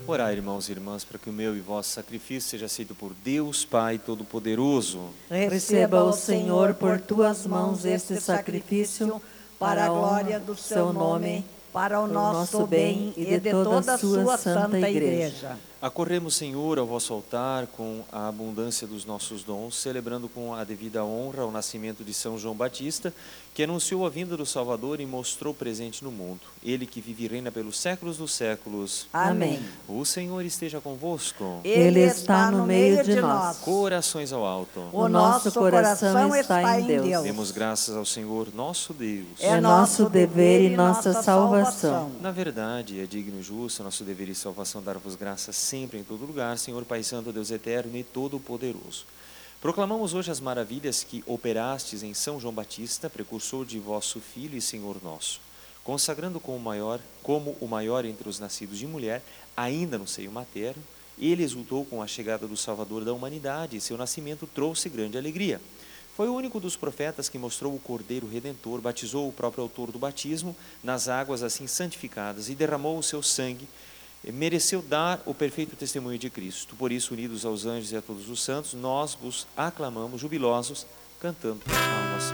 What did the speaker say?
Orai, irmãos e irmãs, para que o meu e vosso sacrifício seja aceito por Deus Pai Todo-Poderoso. Receba o Senhor por tuas mãos este sacrifício, para a glória do seu nome, para o nosso bem e de toda a sua santa igreja. Acorremos, Senhor, ao vosso altar com a abundância dos nossos dons, celebrando com a devida honra o nascimento de São João Batista, que anunciou a vinda do Salvador e mostrou presente no mundo. Ele que vive e reina pelos séculos dos séculos. Amém. O Senhor esteja convosco. Ele está no meio de nós. Corações ao alto. O nosso coração está em Deus. Demos graças ao Senhor nosso Deus. É nosso dever e nossa salvação. Na verdade, é digno e justo nosso dever e salvação dar-vos graças sempre em todo lugar, Senhor Pai Santo, Deus Eterno e Todo-Poderoso. Proclamamos hoje as maravilhas que operastes em São João Batista, precursor de vosso Filho e Senhor nosso, consagrando como o maior entre os nascidos de mulher, ainda no seio materno. Ele exultou com a chegada do Salvador da humanidade e seu nascimento trouxe grande alegria. Foi o único dos profetas que mostrou o Cordeiro Redentor, batizou o próprio autor do batismo nas águas assim santificadas e derramou o seu sangue. Mereceu dar o perfeito testemunho de Cristo. Por isso, unidos aos anjos e a todos os santos, nós vos aclamamos jubilosos, cantando a vossa